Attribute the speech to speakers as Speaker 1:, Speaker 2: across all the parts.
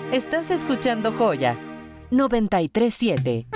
Speaker 1: Estás escuchando Joya 93.7.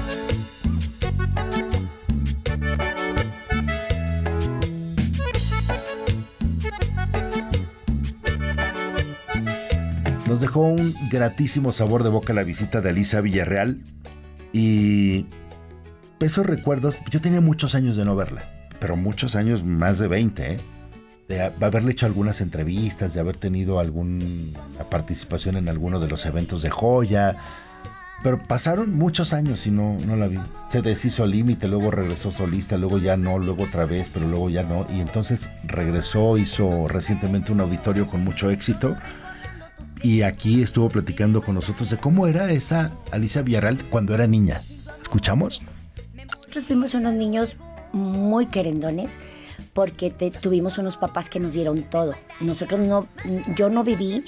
Speaker 2: Nos dejó un gratísimo sabor de boca la visita de Alicia Villarreal y esos recuerdos, yo tenía muchos años de no verla, pero muchos años, más de 20, de haberle hecho algunas entrevistas, de haber tenido alguna participación en alguno de los eventos de Joya, pero pasaron muchos años y no la vi. Se deshizo Límite, luego regresó solista, luego ya no, luego otra vez, pero luego ya no, y entonces regresó, hizo recientemente un auditorio con mucho éxito. Y aquí estuvo platicando con nosotros de cómo era esa Alicia Villarreal cuando era niña. ¿Escuchamos?
Speaker 3: Nosotros fuimos unos niños muy querendones porque tuvimos unos papás que nos dieron todo. Yo no viví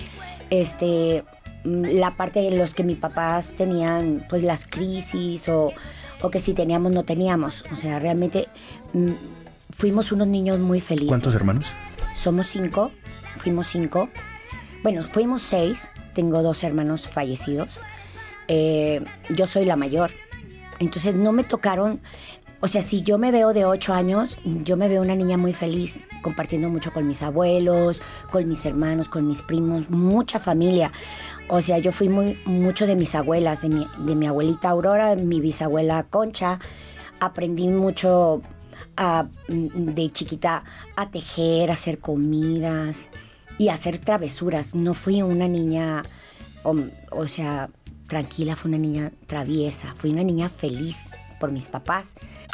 Speaker 3: la parte de los que mis papás tenían, pues las crisis o que si teníamos no teníamos. O sea, realmente fuimos unos niños muy felices.
Speaker 2: ¿Cuántos hermanos?
Speaker 3: Somos 5, fuimos 5. Bueno, fuimos 6, tengo 2 hermanos fallecidos. Yo soy la mayor. Entonces no me tocaron, o sea, si yo me veo de 8 años, yo me veo una niña muy feliz, compartiendo mucho con mis abuelos, con mis hermanos, con mis primos, mucha familia. O sea, yo fui mucho de mis abuelas, de mi abuelita Aurora, de mi bisabuela Concha. Aprendí mucho de chiquita a tejer, a hacer comidas y hacer travesuras. No fui una niña, o sea, tranquila, fui una niña traviesa, fui una niña feliz por mis papás.